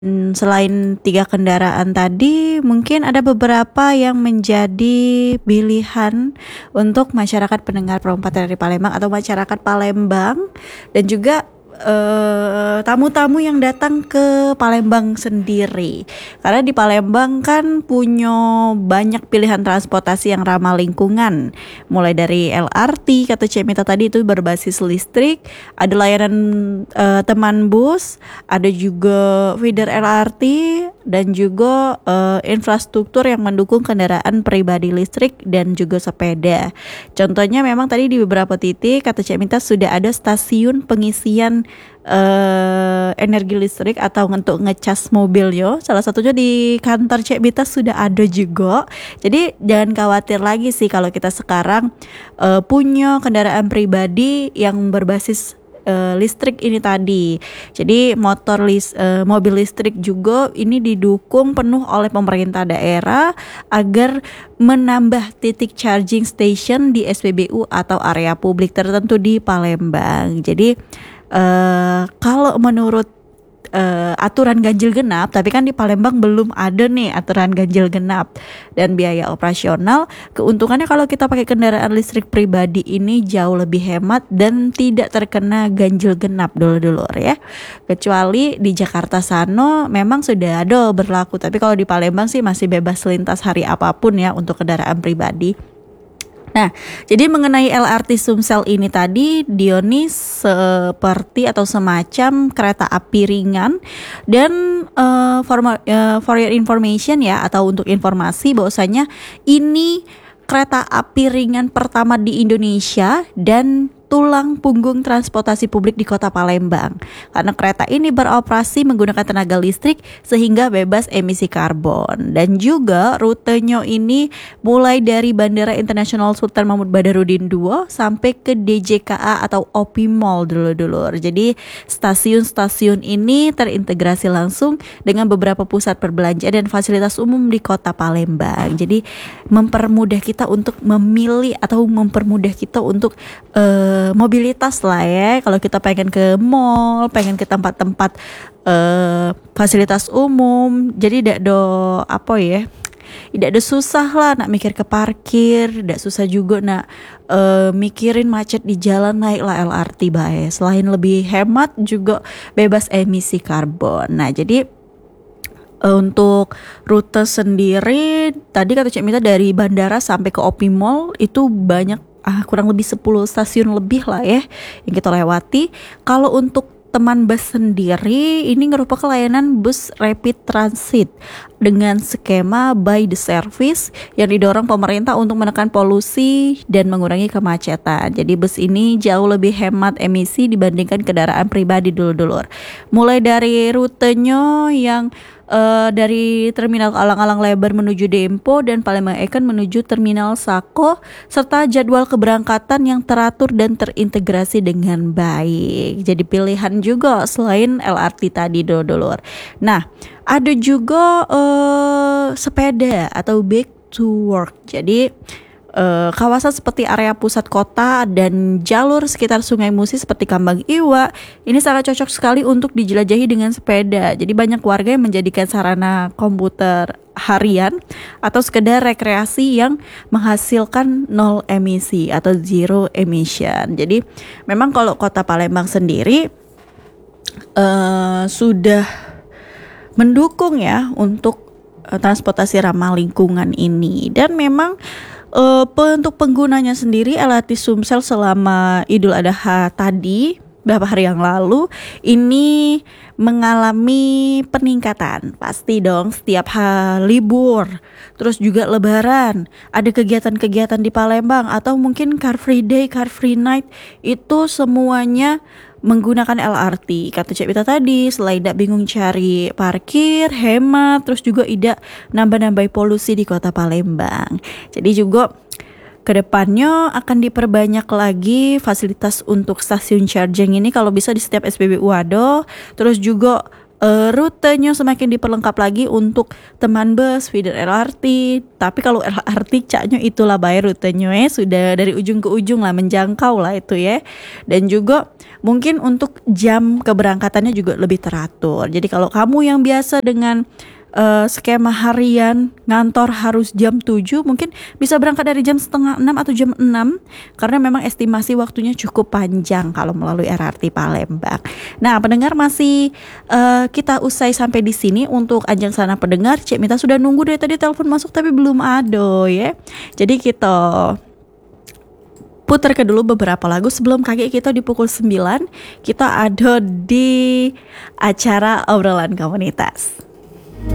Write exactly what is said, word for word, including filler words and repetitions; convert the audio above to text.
Mmm, selain tiga kendaraan tadi, mungkin ada beberapa yang menjadi pilihan untuk masyarakat pendengar Pro empat dari Palembang atau masyarakat Palembang dan juga, eee, tamu-tamu yang datang ke Palembang sendiri. Karena di Palembang kan punya banyak pilihan transportasi yang ramah lingkungan, mulai dari L R T kata Cek Mita tadi itu berbasis listrik, ada layanan, eee, teman bus, ada juga feeder L R T dan juga, eee, infrastruktur yang mendukung kendaraan pribadi listrik dan juga sepeda. Contohnya memang tadi di beberapa titik kata Cek Mita sudah ada stasiun pengisian, eee, energi listrik atau untuk ngecas mobilnya. Salah satunya di kantor Cek Mita sudah ada juga. Jadi jangan khawatir lagi sih kalau kita sekarang, eee, punya kendaraan pribadi yang berbasis Uh, listrik ini tadi. Jadi motor lis, uh, mobil listrik juga ini didukung penuh oleh pemerintah daerah agar menambah titik charging station di S P B U atau area publik tertentu di Palembang. Jadi uh, kalau menurut Uh, aturan ganjil genap, tapi kan di Palembang belum ada nih aturan ganjil genap dan biaya operasional. Keuntungannya kalau kita pakai kendaraan listrik pribadi ini jauh lebih hemat dan tidak terkena ganjil genap dulu-dulu ya. Kecuali di Jakarta sana memang sudah ada berlaku, tapi kalau di Palembang sih masih bebas lintas hari apapun ya untuk kendaraan pribadi. Nah, jadi mengenai L R T Sumsel ini tadi, Dionis seperti atau semacam kereta api ringan dan uh, for, uh, for your information ya, atau untuk informasi bahwasanya ini kereta api ringan pertama di Indonesia dan tulang punggung transportasi publik di Kota Palembang. Karena kereta ini beroperasi menggunakan tenaga listrik sehingga bebas emisi karbon. Dan juga rutenya ini mulai dari Bandara Internasional Sultan Mahmud Badarudin kedua sampai ke D J K A atau O P I Mall dulu-dulu. Jadi stasiun-stasiun ini terintegrasi langsung dengan beberapa pusat perbelanjaan dan fasilitas umum di Kota Palembang. Jadi mempermudah kita untuk memilih atau mempermudah kita untuk uh, mobilitas lah ya. Kalau kita pengen ke mall, pengen ke tempat-tempat uh, fasilitas umum, jadi tidak do apa ya, tidak ada susah lah nak mikir ke parkir, tidak susah juga nak uh, mikirin macet di jalan, naiklah L R T bae. Selain lebih hemat juga bebas emisi karbon. Nah jadi untuk rute sendiri tadi kata Cek Mita dari bandara sampai ke O P I Mall itu banyak, ah, kurang lebih sepuluh stasiun lebih lah ya yang kita lewati. Kalau untuk teman bus sendiri ini merupakan layanan bus rapid transit dengan skema by the service yang didorong pemerintah untuk menekan polusi dan mengurangi kemacetan. Jadi bus ini jauh lebih hemat emisi dibandingkan kendaraan pribadi dulu-dulu. Mulai dari rutenya yang Uh, dari Terminal Alang-Alang Lebar menuju Dempo dan Palembang Eken menuju Terminal Sako, serta jadwal keberangkatan yang teratur dan terintegrasi dengan baik. Jadi pilihan juga selain L R T tadi dulu-dulu. Nah, ada juga uh, sepeda atau back to work. Jadi Uh, kawasan seperti area pusat kota dan jalur sekitar Sungai Musi seperti Kambang Iwa ini sangat cocok sekali untuk dijelajahi dengan sepeda. Jadi banyak warga yang menjadikan sarana komputer harian atau sekedar rekreasi yang menghasilkan nol emisi atau zero emission. Jadi memang kalau Kota Palembang sendiri uh, sudah mendukung ya untuk uh, transportasi ramah lingkungan ini, dan memang Uh, untuk penggunanya sendiri L R T Sumsel selama Idul Adha tadi beberapa hari yang lalu ini mengalami peningkatan. Pasti dong setiap hari libur, terus juga lebaran, ada kegiatan-kegiatan di Palembang atau mungkin Car Free Day, Car Free Night, itu semuanya menggunakan L R T. Kata Cek Mita tadi, selain tidak bingung cari parkir, hemat, terus juga tidak nambah-nambah polusi di Kota Palembang. Jadi juga kedepannya akan diperbanyak lagi fasilitas untuk stasiun charging ini, kalau bisa di setiap S P B U ada. Terus juga uh, rutenya semakin diperlengkap lagi untuk teman bus, feeder L R T. Tapi kalau L R T caknya itulah bayar rutenya ya, sudah dari ujung ke ujung lah, menjangkau lah itu ya. Dan juga mungkin untuk jam keberangkatannya juga lebih teratur. Jadi kalau kamu yang biasa dengan Uh, skema harian ngantor harus jam tujuh, mungkin bisa berangkat dari jam setengah enam atau jam enam, karena memang estimasi waktunya cukup panjang kalau melalui R R T Palembang. Nah, pendengar, masih uh, kita usai sampai di sini untuk Anjang Sana Pendengar. Cik Mita sudah nunggu dari tadi, telepon masuk tapi belum ada ya. Jadi kita putar ke dulu beberapa lagu sebelum kaki kita di pukul sembilan kita ada di acara obrolan komunitas.